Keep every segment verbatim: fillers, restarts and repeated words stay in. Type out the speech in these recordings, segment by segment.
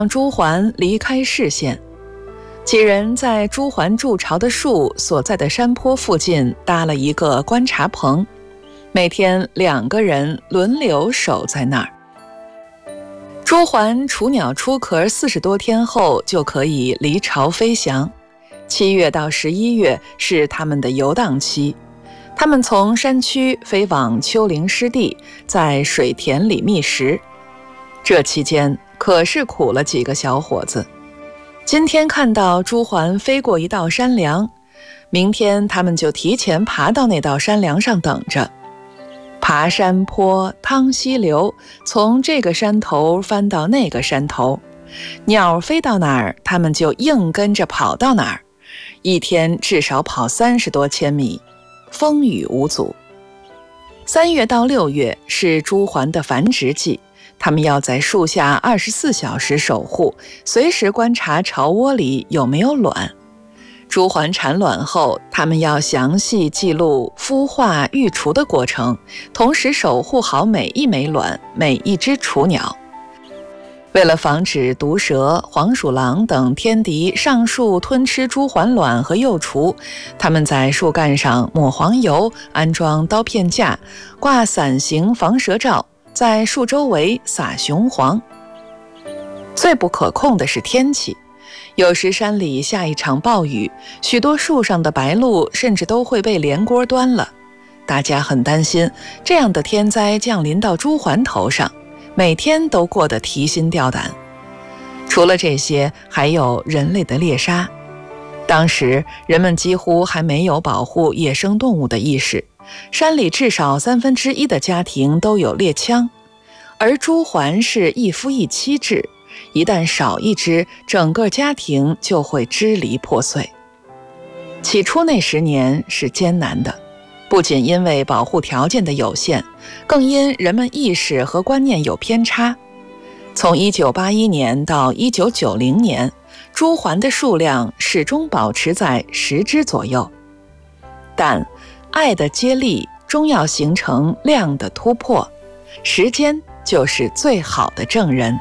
朱桓离开视线。几人在朱桓筑巢的树所在的山坡附近搭了一个观察棚，每天两个人轮流守在那儿。朱桓雏鸟出壳四十多天后就可以离巢飞翔，七月到十一月是他们的游荡期，他们从山区飞往丘陵湿地，在水田里觅食。这期间可是苦了几个小伙子。今天看到朱桓飞过一道山梁，明天他们就提前爬到那道山梁上等着。爬山坡，趟溪流，从这个山头翻到那个山头，鸟飞到哪儿，他们就硬跟着跑到哪儿，一天至少跑三十多千米，风雨无阻。三月到六月是朱桓的繁殖季，他们要在树下二十四小时守护，随时观察巢窝里有没有卵。朱桓产卵后，他们要详细记录孵化育雏的过程，同时守护好每一枚卵，每一只雏鸟。为了防止毒蛇、黄鼠狼等天敌上树吞吃朱桓卵和幼雏，他们在树干上抹黄油，安装刀片架，挂伞形防蛇罩，在树周围撒雄黄。最不可控的是天气，有时山里下一场暴雨，许多树上的白鹭甚至都会被连锅端了。大家很担心这样的天灾降临到朱桓头上，每天都过得提心吊胆。除了这些，还有人类的猎杀。当时人们几乎还没有保护野生动物的意识，山里至少三分之一的家庭都有猎枪，而朱桓是一夫一妻制，一旦少一只，整个家庭就会支离破碎。起初那十年是艰难的，不仅因为保护条件的有限，更因人们意识和观念有偏差。从一九八一年到一九九零年，朱桓的数量始终保持在十只左右。但爱的接力终要形成量的突破，时间就是最好的证人。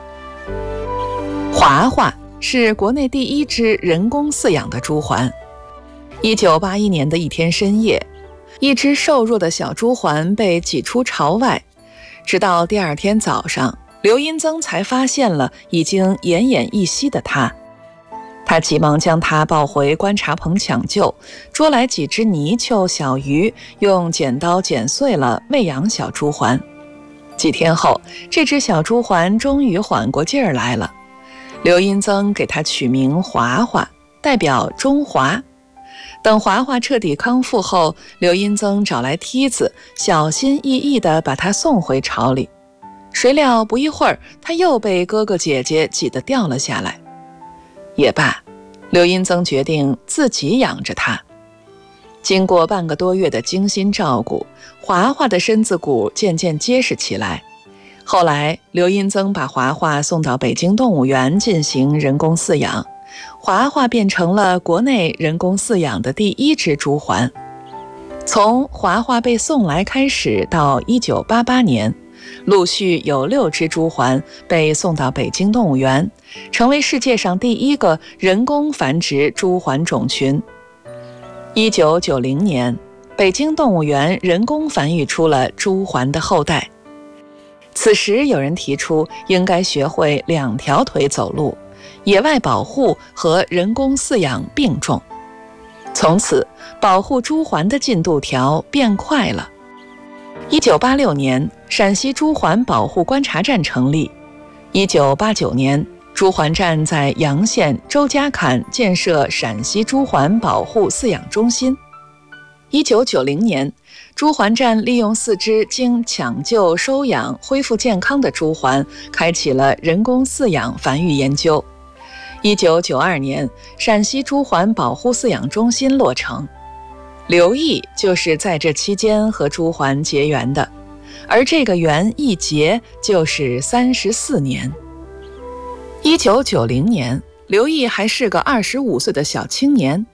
华华是国内第一只人工饲养的朱桓。一九八一年的一天深夜，一只瘦弱的小朱桓被挤出巢外，直到第二天早上，刘荫增才发现了已经奄奄一息的他。他急忙将他抱回观察棚抢救，捉来几只泥鳅、小鱼，用剪刀剪碎了喂养小朱桓。几天后，这只小朱桓终于缓过劲儿来了。刘荫增给他取名华华，代表中华。等华华彻底康复后，刘荫增找来梯子，小心翼翼地把他送回巢里。谁料不一会儿，他又被哥哥姐姐挤得掉了下来。也罢，刘荫增决定自己养着他。经过半个多月的精心照顾，华华的身子骨渐渐结实起来。后来，刘荫增把华华送到北京动物园进行人工饲养，华华变成了国内人工饲养的第一只朱桓。从华华被送来开始到一九八八年，陆续有六只朱桓被送到北京动物园，成为世界上第一个人工繁殖朱桓种群。一九九零年，北京动物园人工繁育出了朱桓的后代。此时有人提出应该学会两条腿走路，野外保护和人工饲养并重。从此，保护朱桓的进度条变快了。一九八六年，陕西朱桓保护观察站成立。一九八九年，朱桓站在洋县周家坎建设陕西朱桓保护饲养中心。一九九零年，朱桓站利用四只经抢救、收养、恢复健康的朱桓，开启了人工饲养繁育研究。一九九二年，陕西朱桓保护饲养中心落成。刘毅就是在这期间和朱桓结缘的，而这个缘一结就是三十四年。一九九零年，刘毅还是个二十五岁的小青年。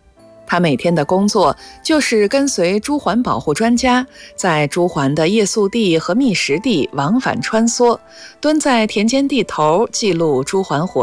他每天的工作就是跟随朱鹮保护专家，在朱鹮的夜宿地和觅食地往返穿梭，蹲在田间地头记录朱鹮活